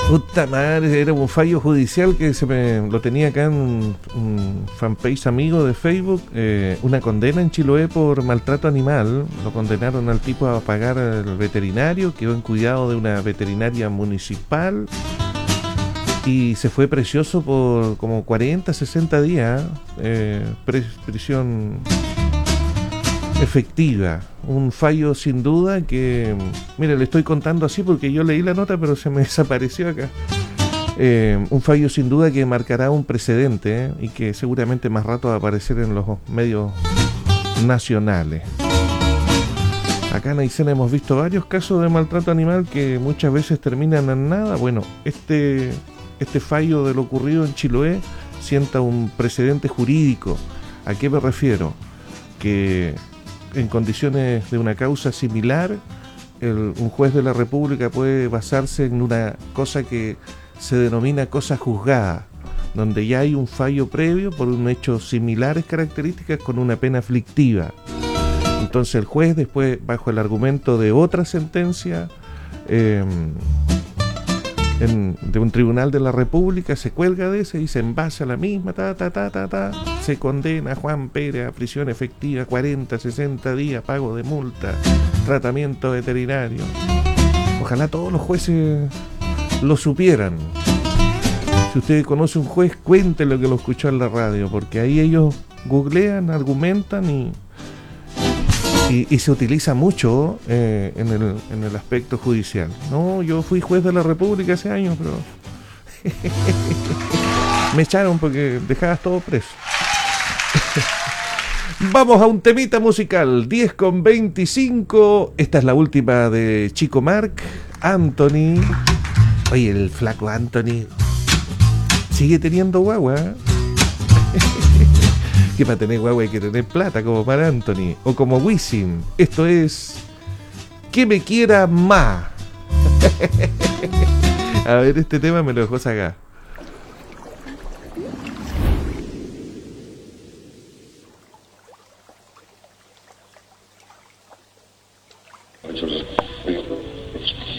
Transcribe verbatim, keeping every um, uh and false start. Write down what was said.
Puta madre, era un fallo judicial que se me lo tenía acá en un, un fanpage amigo de Facebook. Eh, una condena en Chiloé por maltrato animal. Lo condenaron al tipo a pagar al veterinario, quedó en cuidado de una veterinaria municipal y se fue precioso por como cuarenta, sesenta días. Eh, pres- prisión efectiva. Un fallo sin duda que, mire, le estoy contando así porque yo leí la nota pero se me desapareció acá. Eh, un fallo sin duda que marcará un precedente, ¿eh? Y que seguramente más rato va a aparecer en los medios nacionales. Acá en Aysén hemos visto varios casos de maltrato animal que muchas veces terminan en nada. Bueno, este, este fallo de lo ocurrido en Chiloé sienta un precedente jurídico. ¿A qué me refiero? Que en condiciones de una causa similar, el, un juez de la República puede basarse en una cosa que se denomina cosa juzgada, donde ya hay un fallo previo por un hecho similares características con una pena aflictiva. Entonces el juez después, bajo el argumento de otra sentencia eh, en, de un tribunal de la República, se cuelga de ese y dice en base a la misma, ta, ta, ta, ta, ta, se condena a Juan Pérez a prisión efectiva, cuarenta, sesenta días, pago de multa, tratamiento veterinario. Ojalá todos los jueces lo supieran. Si usted conoce un juez, cuente lo que lo escuchó en la radio, porque ahí ellos googlean, argumentan y Y, y se utiliza mucho eh, en, el, en el aspecto judicial. No, yo fui juez de la República hace años, pero me echaron porque dejabas todo preso. Vamos a un temita musical, diez con veinticinco. Esta es la última de Chico Marc, Anthony. Oye, el flaco Anthony sigue teniendo guagua, ¿eh? Que para tener guagua hay que tener plata, como para Anthony o como Wisin. Esto es Que me quiera más. A ver, este tema me lo dejó sacar. Muchos